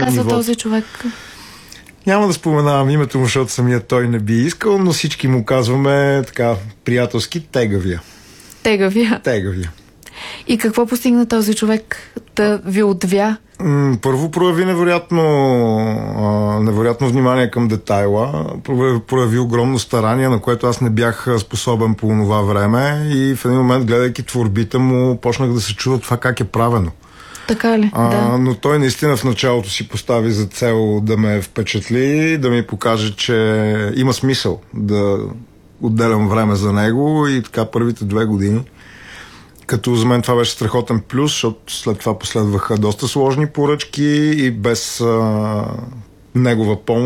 казва този човек? Няма да споменавам името му, защото самия той не би искал, но всички му казваме така приятелски Тегавия. Тегавия. И какво постигна този човек да ви отвя? Първо прояви невероятно внимание към детайла, прояви огромно старание, на което аз не бях способен по това време, и в един момент, гледайки творбите му, почнах да се чудя това как е правено. Така ли? Да. Но той наистина в началото си постави за цел да ме впечатли, да ми покаже, че има смисъл да отделям време за него, и така първите 2 години. Като за мен това беше страхотен плюс, защото след това последваха доста сложни поръчки и без негова помощ